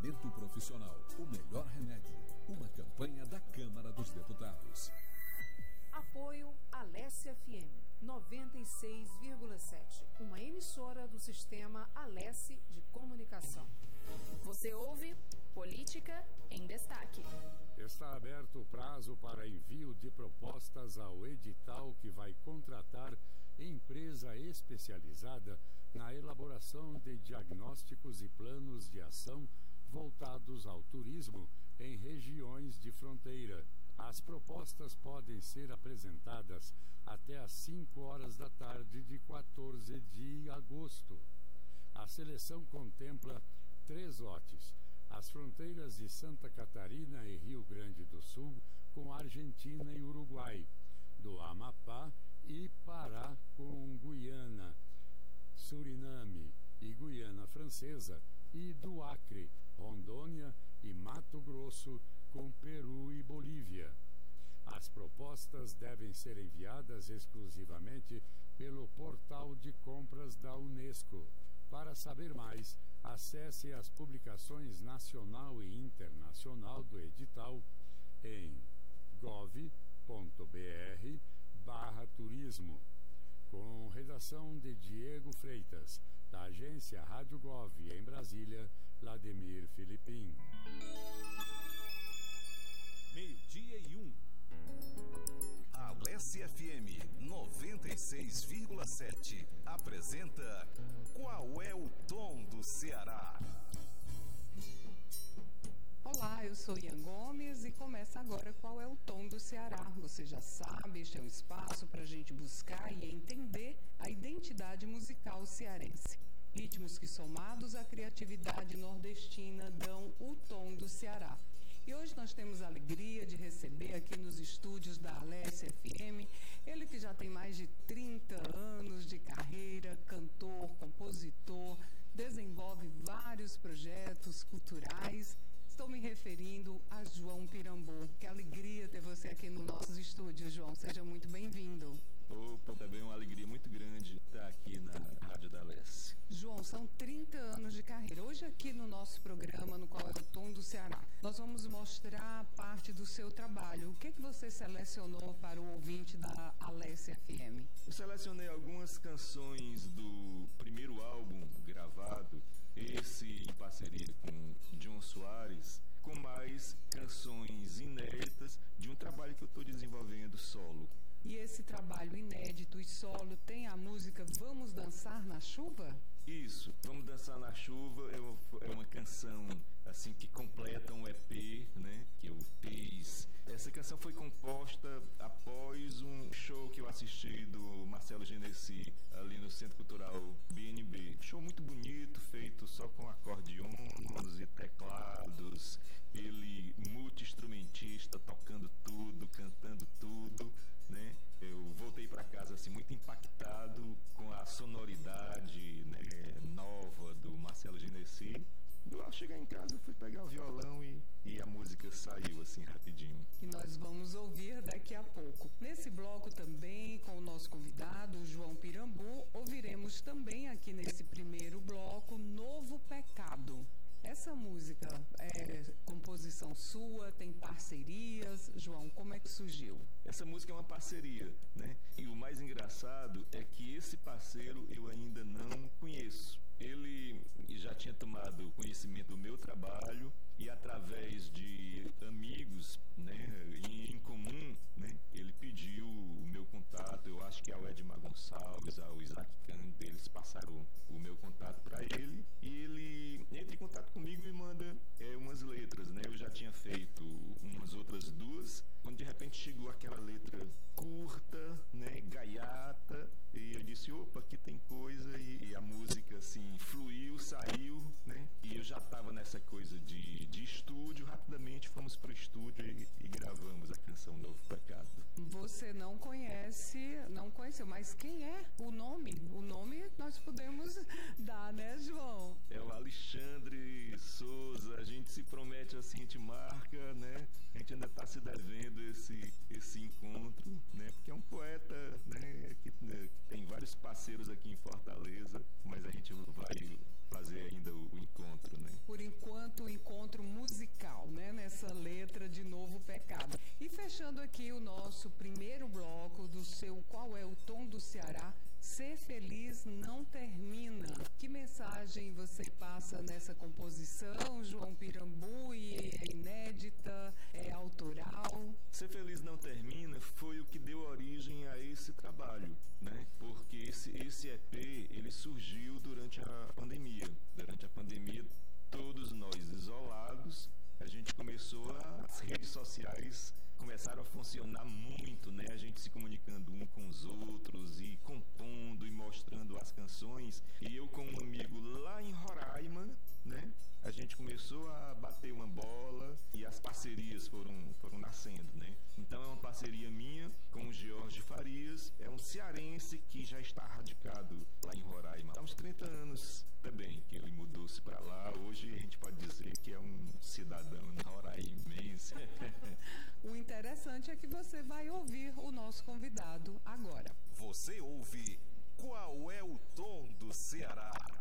Treinamento profissional, o melhor remédio. Uma campanha da Câmara dos Deputados. Apoio Alesse FM 96,7, uma emissora do sistema Alesse de comunicação. Você ouve Política em Destaque. Está aberto o prazo para envio de propostas ao edital que vai contratar empresa especializada na elaboração de diagnósticos e planos de ação voltados ao turismo em regiões de fronteira. As propostas podem ser apresentadas até às 5 horas da tarde de 14 de agosto. A seleção contempla 3 lotes: as fronteiras de Santa Catarina e Rio Grande do Sul com Argentina e Uruguai, do Amapá e Pará com Guiana, Suriname e Guiana Francesa, e do Acre, Rondônia e Mato Grosso com Peru e Bolívia. As propostas devem ser enviadas exclusivamente pelo portal de compras da Unesco. Para saber mais, acesse as publicações nacional e internacional do edital em gov.br/turismo. Com redação de Diego Freitas, da agência Rádio Gov em Brasília, Vladimir Filipim. 12:01. A Alesse FM 96,7 apresenta Qual é o Tom do Ceará? Olá, eu sou Ian Gomes e começa agora Qual é o Tom do Ceará. Você já sabe, este é um espaço para a gente buscar e entender a identidade musical cearense. Ritmos que, somados à criatividade nordestina, dão o tom do Ceará. E hoje nós temos a alegria de receber aqui nos estúdios da Alesse FM, ele que já tem mais de 30 anos de carreira, cantor, compositor, desenvolve vários projetos culturais. Estou me referindo a João Pirambu. Que alegria ter você aqui nos nossos estúdios, João. Seja muito bem-vindo. Opa, também uma alegria muito grande estar aqui na Rádio da Alesse. João, são 30 anos de carreira. Hoje aqui no nosso programa, no Qual é o Tom do Ceará, nós vamos mostrar parte do seu trabalho. O que você selecionou para o ouvinte da Alesse FM? Eu selecionei algumas canções do primeiro álbum gravado, esse em parceria com John Soares, com mais canções inéditas de um trabalho que eu estou desenvolvendo solo. E esse trabalho inédito e solo tem a música Vamos Dançar na Chuva? Isso, Vamos Dançar na Chuva é uma canção assim que completa um EP, né, que eu fiz. Essa canção foi composta após um show que eu assisti do Marcelo Genesi ali no Centro Cultural BNB. Show muito bonito, feito só com acordeons e teclados. Ele multi-instrumentista, tocando tudo, cantando tudo, né? Eu voltei para casa assim muito impactado com a sonoridade, né, nova do Marcelo Genesi. Ao chegar em casa, eu fui pegar o violão e a música saiu assim rapidinho. E nós vamos ouvir daqui a pouco. Nesse bloco também, com o nosso convidado, o João Pirambu, ouviremos também aqui nesse primeiro bloco Novo Pecado. Essa música é composição sua, tem parcerias? João, como é que surgiu? Essa música é uma parceria, né? E o mais engraçado é que esse parceiro eu ainda não conheço. Ele já tinha tomado conhecimento do meu trabalho e através de amigos, né, em comum, né, ele pediu o meu contato. Eu acho que ao Edmar Gonçalves, ao Isaac Cândido, eles passaram o meu contato para ele e ele entra em contato comigo e me manda umas letras, né? Eu já tinha feito umas outras duas, quando de repente chegou aquela letra curta, né, gaiata, e eu disse, opa, aqui tem coisa, e a música assim fluiu, saiu, né? E eu já estava nessa coisa de estúdio, rapidamente fomos pro estúdio e gravamos a canção Novo Pecado. Você não conheceu, mas quem é o nome? O nome nós podemos dar, né, João? É o Alexandre Souza. A gente se promete assim, a gente marca, né? A gente ainda está se devendo esse encontro, né? Porque é um poeta, né, que tem vários parceiros aqui em Fortaleza, mas a gente vai fazer ainda o encontro, né? Por enquanto, o encontro composição, João Pirambu, e é inédita, é autoral? Ser Feliz Não Termina foi o que deu origem a esse trabalho, né? Porque esse EP, ele surgiu durante a pandemia. Durante a pandemia, todos nós isolados, a gente começou as redes sociais começaram a funcionar muito, né? A gente se comunicando um com os outros e compondo e mostrando as canções. E eu com um amigo lá em Roraima, né? A gente começou a bater uma bola e as parcerias foram nascendo, né? Então é uma parceria minha com o Jorge Farias, é um cearense que já está radicado lá em Roraima há uns 30 anos também, que ele mudou-se para lá. Hoje a gente pode dizer que é um cidadão roraimense. O interessante é que você vai ouvir o nosso convidado agora. Você ouve Qual é o Tom do Ceará?